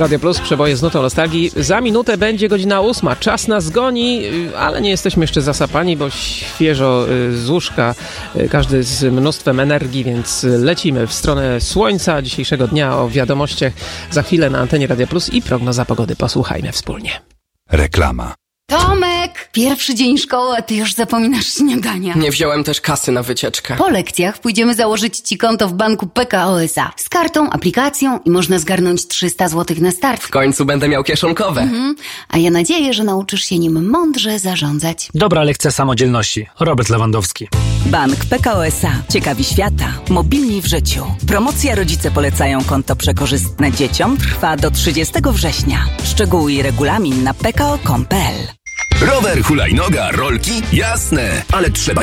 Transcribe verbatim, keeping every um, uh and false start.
Radio Plus, przeboje z nutą nostalgii. Za minutę będzie godzina ósma. Czas nas goni, ale nie jesteśmy jeszcze zasapani, bo świeżo z łóżka, każdy z mnóstwem energii, więc lecimy w stronę słońca dzisiejszego dnia. O wiadomościach za chwilę na antenie Radio Plus i prognoza pogody. Posłuchajmy wspólnie. Reklama. Tomek! Pierwszy dzień szkoły, a ty już zapominasz śniadania. Nie wziąłem też kasy na wycieczkę. Po lekcjach pójdziemy założyć ci konto w banku P K O S A. Z kartą, aplikacją i można zgarnąć trzysta złotych na start. W końcu będę miał kieszonkowe. Mhm. A ja nadzieję, że nauczysz się nim mądrze zarządzać. Dobra lekcja samodzielności. Robert Lewandowski. Bank P K O S A. Ciekawi świata. Mobilni w życiu. Promocja Rodzice polecają konto przekorzystne dzieciom trwa do trzydziestego września. Szczegóły i regulamin na p k o kropka com kropka p l. Rower, hulajnoga, rolki? Jasne, ale trzeba